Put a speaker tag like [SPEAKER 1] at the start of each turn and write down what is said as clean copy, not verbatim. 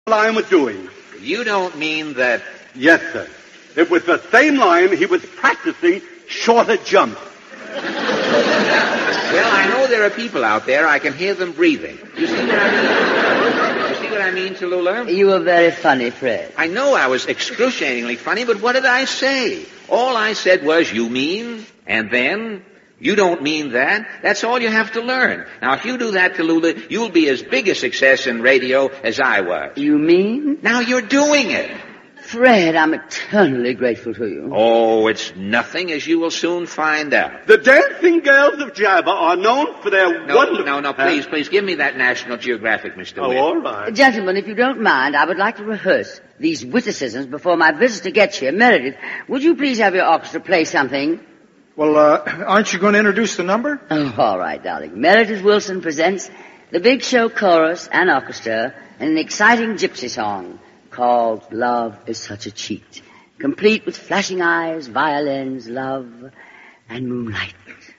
[SPEAKER 1] line was doing.
[SPEAKER 2] You don't mean that...
[SPEAKER 1] Yes, sir. It was the same line he was practicing shorter jumps.
[SPEAKER 2] Well, I know there are people out there. I can hear them breathing. You see what I mean? You see what I mean, Tallulah?
[SPEAKER 3] You were very funny, Fred.
[SPEAKER 2] I know I was excruciatingly funny, but what did I say? All I said was, you mean, and then... You don't mean that. That's all you have to learn. Now, if you do that, Tallulah, you'll be as big a success in radio as I was.
[SPEAKER 3] You mean?
[SPEAKER 2] Now you're doing it.
[SPEAKER 3] Fred, I'm eternally grateful to you.
[SPEAKER 2] Oh, it's nothing, as you will soon find out.
[SPEAKER 1] The dancing girls of Java are known for their wonderful...
[SPEAKER 2] No, please, give me that National Geographic, Mr. Witt.
[SPEAKER 1] All right.
[SPEAKER 3] Gentlemen, if you don't mind, I would like to rehearse these witticisms before my visitor gets here. Meredith, would you please have your orchestra play something?
[SPEAKER 4] Well, aren't you going to introduce the number?
[SPEAKER 3] Oh, all right, darling. Meredith Wilson presents the Big Show Chorus and Orchestra in an exciting gypsy song called Love is Such a Cheat, complete with flashing eyes, violins, love, and moonlight.